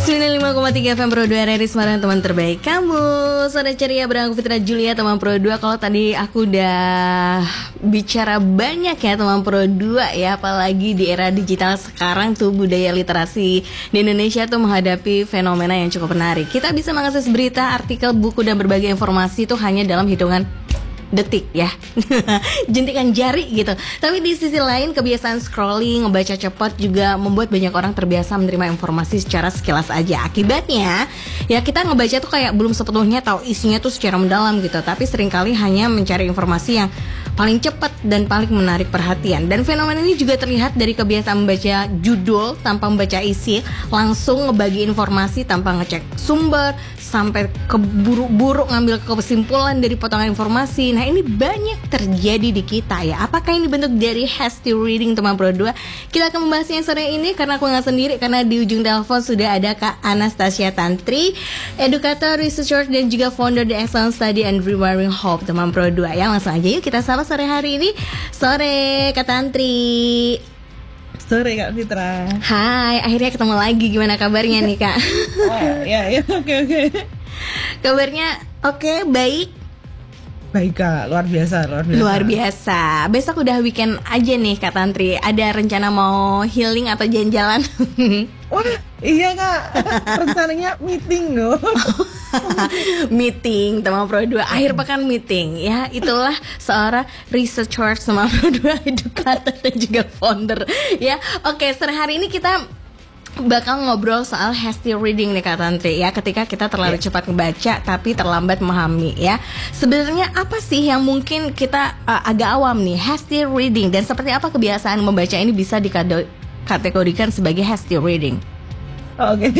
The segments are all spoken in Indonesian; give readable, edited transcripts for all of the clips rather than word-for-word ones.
95,3 FM Pro 2 RRI Semarang, teman terbaik kamu. Sore ceria bareng aku Fitra Julia, teman Pro 2. Kalau tadi aku udah bicara banyak ya teman Pro 2 ya, apalagi di era digital sekarang tuh budaya literasi di Indonesia tuh menghadapi fenomena yang cukup menarik. Kita bisa mengakses berita, artikel, buku dan berbagai informasi itu hanya dalam hitungan detik ya, jentikan jari gitu. Tapi di sisi lain kebiasaan scrolling, ngebaca cepat juga membuat banyak orang terbiasa menerima informasi secara sekilas aja. Akibatnya ya kita ngebaca tuh kayak belum sepenuhnya tahu isinya tuh secara mendalam gitu. Tapi seringkali hanya mencari informasi yang paling cepat dan paling menarik perhatian. Dan fenomena ini juga terlihat dari kebiasaan membaca judul tanpa membaca isi, langsung ngebagi informasi tanpa ngecek sumber, sampai keburu-buru ngambil kesimpulan dari potongan informasi. Nah ini banyak terjadi di kita ya. Apakah ini bentuk dari hasty reading teman Pro 2? Kita akan membahasnya sore ini karena aku gak sendiri, karena di ujung telepon sudah ada Kak Anastasia Tantri, edukator, researcher dan juga founder The Excellent Study and Rewiring Hope teman Pro 2 ya. Langsung aja yuk kita sapa sore hari ini. Sore Kak Tantri. Sore Kak Fitra. Hai, akhirnya ketemu lagi. Gimana kabarnya nih Kak? Ya, oke. Kabarnya oke, baik. Baik Kak, luar biasa. Luar biasa. Besok udah weekend aja nih Kak Tantri. Ada rencana mau healing atau jalan-jalan? Wah, iya Kak. Rencananya meeting loh. Meeting teman Pro 2, akhir pekan meeting ya. Itulah seorang researcher sama Pro 2, edukator dan juga founder ya. Oke, sore hari ini kita bakal ngobrol soal hasty reading nih Kak Tantri ya. Ketika kita terlalu cepat membaca tapi terlambat memahami ya. Sebenarnya apa sih yang mungkin kita agak awam nih hasty reading, dan seperti apa kebiasaan membaca ini bisa dikategorikan sebagai hasty reading? Oke.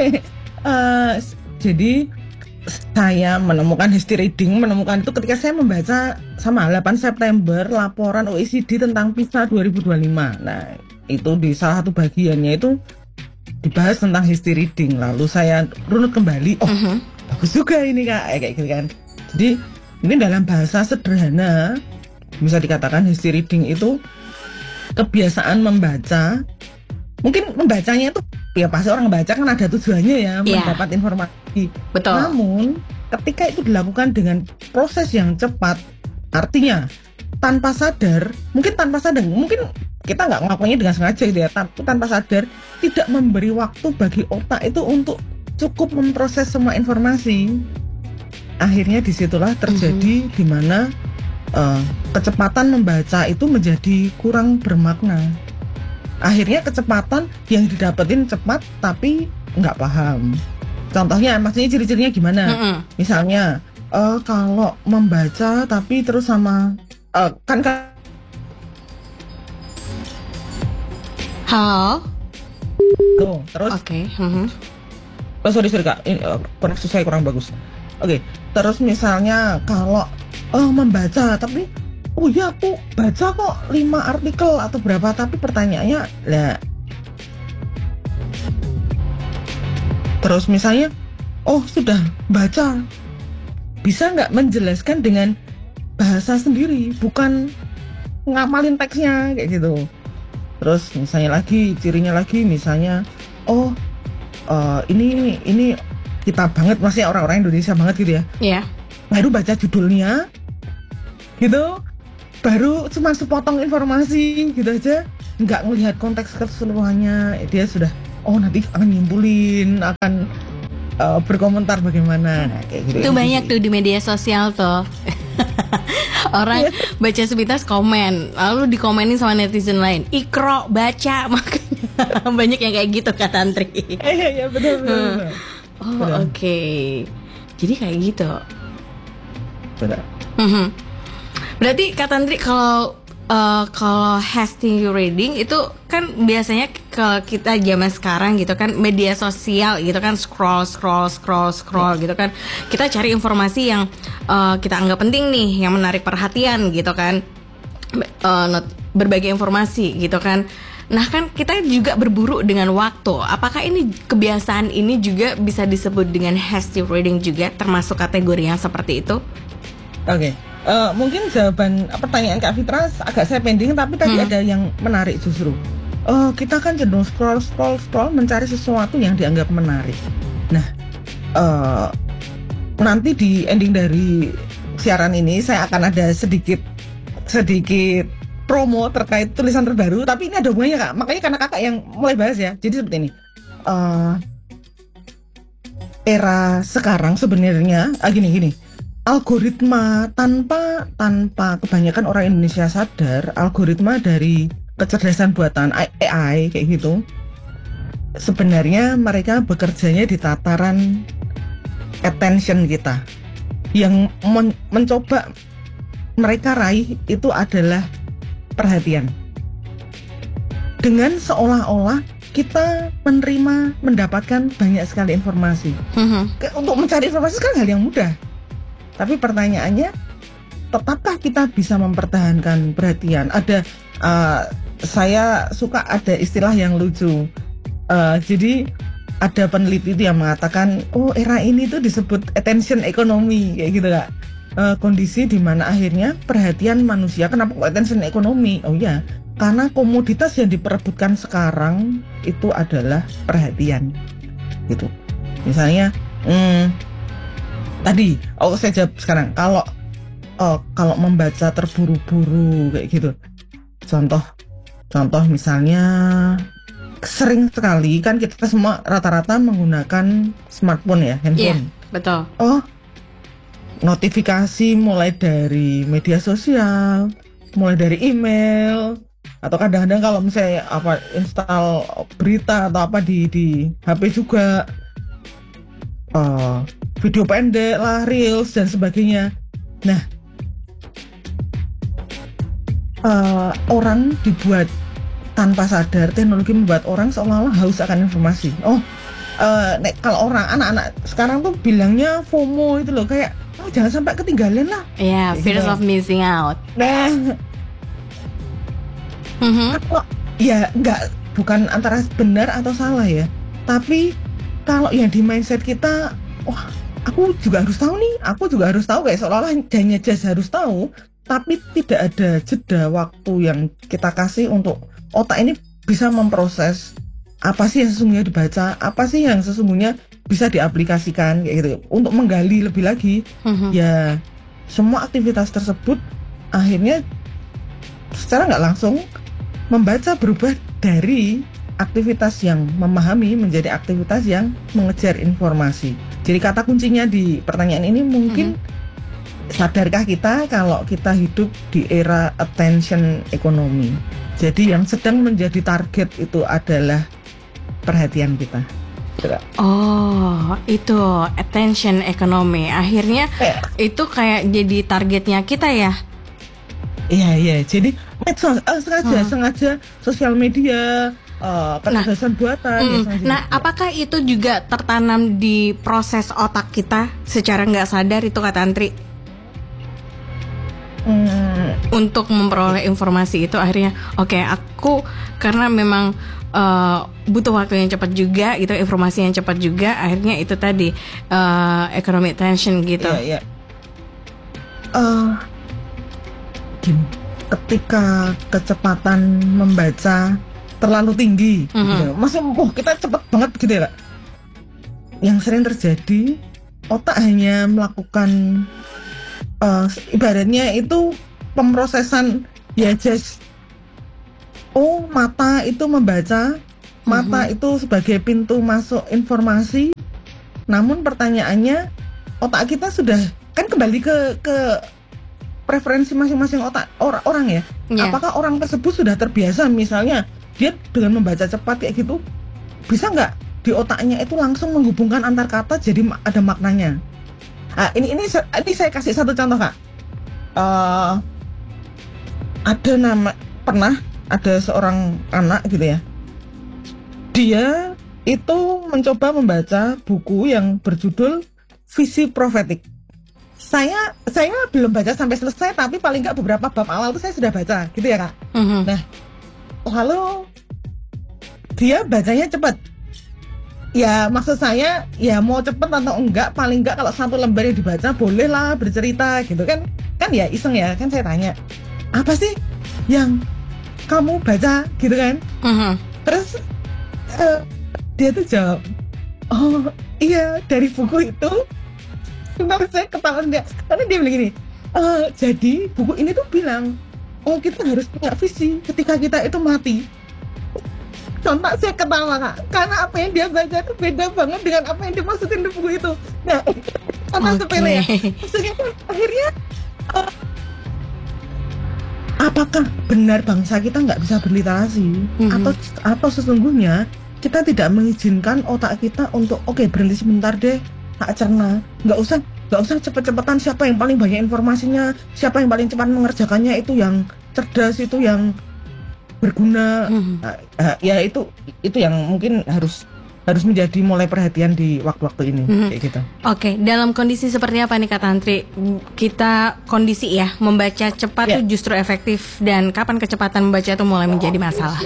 Jadi saya menemukan hasty reading itu ketika saya membaca sama 8 September laporan OECD tentang PISA 2025. Nah itu di salah satu bagiannya itu dibahas tentang hasty reading. Lalu saya runut kembali, bagus juga ini Kak, kayak gitu kan. Jadi ini dalam bahasa sederhana bisa dikatakan hasty reading itu kebiasaan membaca. Mungkin membacanya itu ya pasti orang membaca kan ada tujuannya ya, mendapat informasi. Betul. Namun ketika itu dilakukan dengan proses yang cepat, artinya tanpa sadar, mungkin kita nggak ngelakuinnya dengan sengaja gitu ya, tapi tanpa sadar tidak memberi waktu bagi otak itu untuk cukup memproses semua informasi. Akhirnya disitulah terjadi di mana kecepatan membaca itu menjadi kurang bermakna. Akhirnya kecepatan yang didapetin cepat tapi nggak paham. Contohnya, maksudnya ciri-cirinya gimana? Misalnya kalau membaca tapi terus sama halo. Tuh, terus. Oke. Sorry Kak, ini koneksi saya kurang bagus. Oke, terus misalnya kalau membaca tapi ya aku baca kok 5 artikel atau berapa, tapi pertanyaannya lah. Terus misalnya sudah baca, bisa nggak menjelaskan dengan bahasa sendiri, bukan ngamalin teksnya kayak gitu. Terus misalnya lagi, cirinya lagi misalnya ini kita banget, maksudnya orang-orang Indonesia banget gitu ya. Iya. Baru baca judulnya gitu, baru cuma sepotong informasi gitu aja, nggak melihat konteks keseluruhannya. Dia sudah nanti akan nyimpulin, akan berkomentar bagaimana kayak gitu. Itu banyak tuh di media sosial tuh. Orang baca sepintas komen, lalu dikomenin sama netizen lain, ikro baca, makanya banyak yang kayak gitu Kak Tantri. Iya betul. Oke. Jadi kayak gitu. Betul. Berarti Kak Tantri kalau hasty reading itu kan biasanya kalau kita zaman sekarang gitu kan, media sosial gitu kan, scroll gitu kan, kita cari informasi yang kita anggap penting nih, yang menarik perhatian gitu kan, berbagai informasi gitu kan. Nah kan kita juga berburu dengan waktu. Apakah ini kebiasaan ini juga bisa disebut dengan hasty reading juga, termasuk kategori yang seperti itu? Oke. Mungkin jawaban pertanyaan Kak Fitra agak saya pending, tapi tadi ada yang menarik justru. kita kan cenderung scroll mencari sesuatu yang dianggap menarik. Nah, nanti di ending dari siaran ini saya akan ada sedikit promo terkait tulisan terbaru, tapi ini ada hubungannya Kak. Makanya karena Kakak yang mulai bahas ya. Jadi seperti ini. Era sekarang sebenarnya gini. Algoritma tanpa kebanyakan orang Indonesia sadar, algoritma dari kecerdasan buatan AI kayak gitu. Sebenarnya mereka bekerjanya di tataran attention kita. Yang mencoba mereka raih itu adalah perhatian. Dengan seolah-olah kita mendapatkan banyak sekali informasi. Untuk mencari informasi kan hal yang mudah. Tapi pertanyaannya, tetapkah kita bisa mempertahankan perhatian? Saya suka ada istilah yang lucu. Jadi ada peneliti yang mengatakan, era ini tuh disebut attention economy kayak gitu Kak. Kondisi di mana akhirnya perhatian manusia. Kenapa kok attention economy? Oh ya, karena komoditas yang diperebutkan sekarang itu adalah perhatian, gitu. Misalnya, tadi, saya jawab sekarang. Kalau membaca terburu-buru kayak gitu, contoh misalnya. Sering sekali kan kita semua rata-rata menggunakan smartphone ya, handphone. Iya, betul. Notifikasi mulai dari media sosial, mulai dari email, atau kadang-kadang kalau misalnya install berita atau apa di HP juga, video pendek lah, reels dan sebagainya. Nah, orang dibuat tanpa sadar, teknologi membuat orang seolah-olah haus akan informasi. Kalau anak-anak sekarang tuh bilangnya FOMO itu loh, kayak jangan sampai ketinggalan lah. Iya, fear of missing out. Nah, ya bukan antara benar atau salah ya. Tapi kalau yang di mindset kita, aku juga harus tahu nih, aku juga harus tahu, kayak seolah-olah hanya harus tahu, tapi tidak ada jeda waktu yang kita kasih untuk otak ini bisa memproses apa sih yang sesungguhnya dibaca, apa sih yang sesungguhnya bisa diaplikasikan kayak gitu. Untuk menggali lebih lagi, ya semua aktivitas tersebut akhirnya secara nggak langsung membaca berubah dari aktivitas yang memahami menjadi aktivitas yang mengejar informasi. Jadi kata kuncinya di pertanyaan ini mungkin sadarkah kita kalau kita hidup di era attention economy? Jadi yang sedang menjadi target itu adalah perhatian kita. Itu attention economy. Akhirnya itu kayak jadi targetnya kita ya? Iya. Jadi sengaja sosial media, kecerdasan buatan. Apakah itu juga tertanam di proses otak kita secara nggak sadar itu kata Antri? Untuk memperoleh informasi itu akhirnya aku karena memang butuh waktu yang cepat juga gitu, informasi yang cepat juga, akhirnya itu tadi economic tension gitu. Iya. Gini, ketika kecepatan membaca terlalu tinggi, gitu, kita cepat banget gitu ya Kak. Yang sering terjadi, otak hanya melakukan ibaratnya itu pemrosesan ya, mata itu membaca, mata itu sebagai pintu masuk informasi. Namun pertanyaannya, otak kita sudah kan kembali ke preferensi masing-masing otak orang ya. Apakah orang tersebut sudah terbiasa, misalnya dia dengan membaca cepat kayak gitu, bisa nggak di otaknya itu langsung menghubungkan antar kata jadi ada maknanya? Ini saya kasih satu contoh Kak. Pernah ada seorang anak gitu ya. Dia itu mencoba membaca buku yang berjudul Visi Profetik. Saya belum baca sampai selesai, tapi paling nggak beberapa bab awal itu saya sudah baca, gitu ya Kak. Nah, lalu dia bacanya cepat. Ya maksud saya, ya mau cepet atau enggak, paling enggak kalau satu lembar yang dibaca bolehlah bercerita gitu kan ya iseng ya, kan saya tanya apa sih yang kamu baca gitu kan. Terus dia tuh jawab, oh iya dari buku itu. Kenapa saya ketahuan dia, karena dia bilang gini, jadi buku ini tuh bilang, oh kita harus punya visi ketika kita itu mati. Contoh saya ketawa Kak, karena apa yang dia baca itu beda banget dengan apa yang dimasukin di buku itu. Nah, karena sepele ya. Maksudnya akhirnya apakah benar bangsa kita nggak bisa berliterasi, atau sesungguhnya kita tidak mengizinkan otak kita untuk oke, berhenti sebentar deh, tak cerna, nggak usah cepet-cepetan, siapa yang paling banyak informasinya, siapa yang paling cepat mengerjakannya, itu yang cerdas, itu yang berguna. Ya itu yang mungkin harus menjadi mulai perhatian di waktu-waktu ini, kayak gitu. Oke, dalam kondisi seperti apa nih Kak Tantri? Kita kondisi ya membaca cepat tuh justru efektif, dan kapan kecepatan membaca itu mulai menjadi masalah?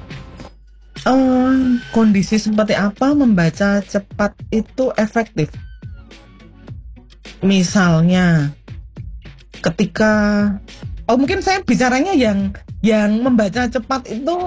Kondisi seperti apa membaca cepat itu efektif? Misalnya ketika mungkin saya bicaranya yang membaca cepat itu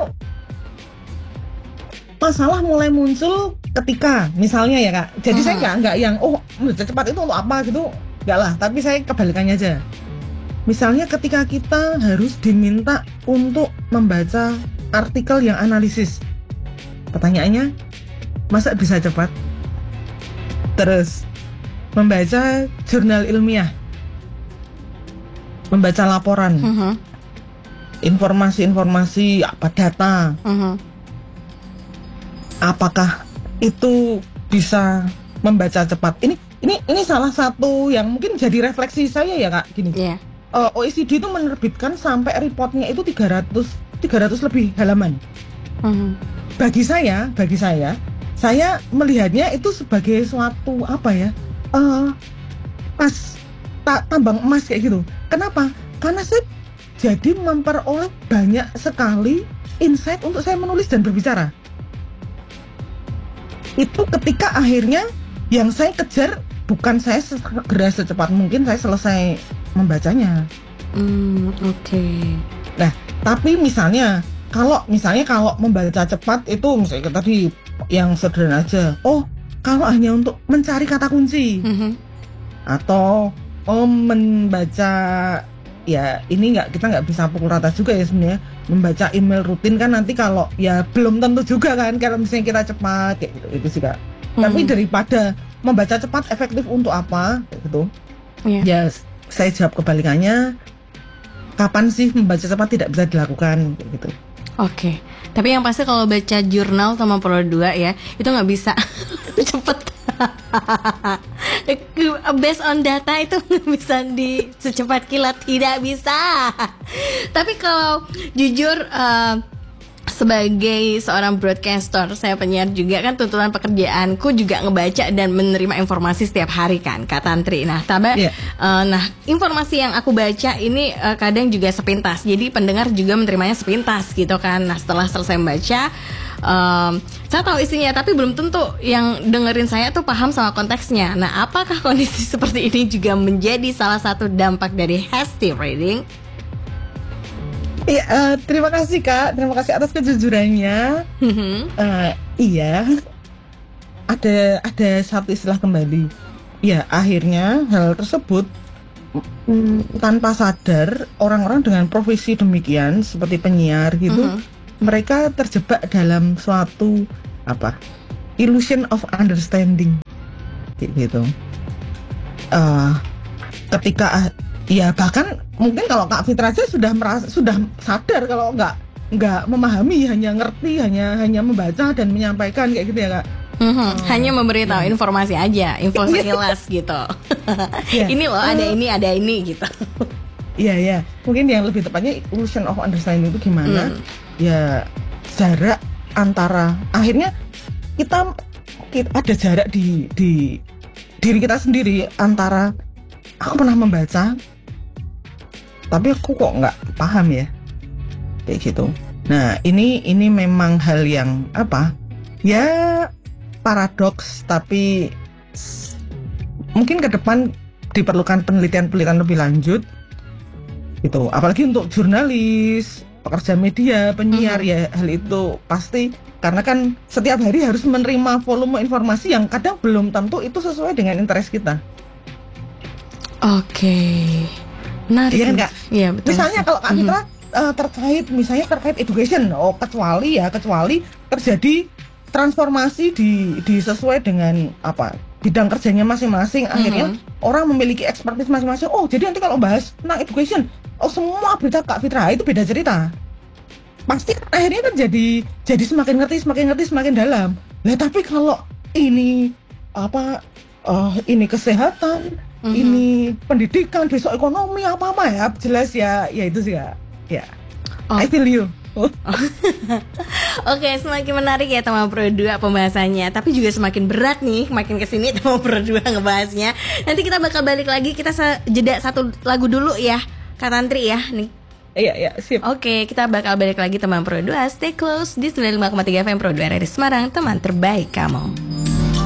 masalah mulai muncul ketika misalnya ya Kak. Jadi saya nggak yang membaca cepat itu untuk apa gitu, nggak lah. Tapi saya kebalikannya aja. Misalnya ketika kita harus diminta untuk membaca artikel yang analisis. Pertanyaannya, masa bisa cepat? Terus membaca jurnal ilmiah, membaca laporan, informasi-informasi apa data, apakah itu bisa membaca cepat? Ini salah satu yang mungkin jadi refleksi saya ya Kak, gini. OECD itu menerbitkan sampai reportnya itu 300 lebih halaman. Bagi saya melihatnya itu sebagai suatu apa ya, tambang emas kayak gitu. Kenapa? Karena saya jadi memperoleh banyak sekali insight untuk saya menulis dan berbicara. Itu ketika akhirnya yang saya kejar bukan saya segera secepat mungkin saya selesai membacanya. Oke. Nah, tapi misalnya kalau membaca cepat itu misalnya tadi yang sederhana aja. Kalau hanya untuk mencari kata kunci atau membaca, ya ini kita nggak bisa pukul rata juga ya sebenarnya. Membaca email rutin kan nanti kalau ya belum tentu juga kan kalau misalnya kita cepat kayak gitu itu sih Kak. Tapi daripada membaca cepat efektif untuk apa kayak gitu. Ya saya jawab kebalikannya. Kapan sih membaca cepat tidak bisa dilakukan kayak gitu. Oke, tapi yang pasti kalau baca jurnal sama Pro 2 ya, itu nggak bisa cepet. Based on data itu nggak bisa secepat kilat, tidak bisa. Tapi kalau jujur sebagai seorang broadcaster, saya penyiar juga kan, tuntutan pekerjaanku juga ngebaca dan menerima informasi setiap hari kan Kak Tantri. Nah nah informasi yang aku baca ini kadang juga sepintas, jadi pendengar juga menerimanya sepintas gitu kan. Nah setelah selesai membaca, saya tahu isinya tapi belum tentu yang dengerin saya tuh paham sama konteksnya. Nah apakah kondisi seperti ini juga menjadi salah satu dampak dari hasty reading? Iya, terima kasih Kak, terima kasih atas kejujurannya. Iya, ada satu istilah kembali. Ya, akhirnya hal tersebut tanpa sadar orang-orang dengan profesi demikian seperti penyiar gitu, mereka terjebak dalam suatu illusion of understanding, gitu. Ketika ya bahkan mungkin kalau Kak Fitra aja sudah sadar kalau nggak memahami, hanya ngerti, hanya membaca dan menyampaikan kayak gitu ya Kak. Hanya memberitahu informasi aja, info sekilas gitu. Ini loh ada ini gitu. Iya. Mungkin yang lebih tepatnya illusion of understanding itu gimana? Ya jarak antara akhirnya kita ada jarak di diri kita sendiri antara aku pernah membaca tapi aku kok nggak paham ya kayak gitu. Nah ini memang hal yang ya paradoks, tapi mungkin ke depan diperlukan penelitian lebih lanjut gitu, apalagi untuk jurnalis, pekerja media, penyiar ya hal itu pasti, karena kan setiap hari harus menerima volume informasi yang kadang belum tentu itu sesuai dengan interest kita. Oke. Menarik. Iya kan Kak? Iya betul. Misalnya kalau Kak Fitra terkait education, kecuali terjadi transformasi di sesuai dengan bidang kerjanya masing-masing, akhirnya orang memiliki expertise masing-masing. Oh, jadi nanti kalau bahas tentang education, semua berita Kak Fitra itu beda cerita. Pasti kan akhirnya kan jadi semakin ngerti semakin dalam. Lah tapi kalau ini ini kesehatan, ini pendidikan, besok ekonomi apa ya, jelas ya itu sih ya. I feel you. Oke, semakin menarik ya teman Pro 2 pembahasannya. Tapi juga semakin berat nih, makin kesini teman Pro 2 ngebahasnya. Nanti kita bakal balik lagi, kita jeda satu lagu dulu ya Kak Tantri ya nih. Iya, sip. Oke, kita bakal balik lagi teman Pro 2. Stay close di 95,3 FM Pro 2 RRI Semarang, teman terbaik kamu.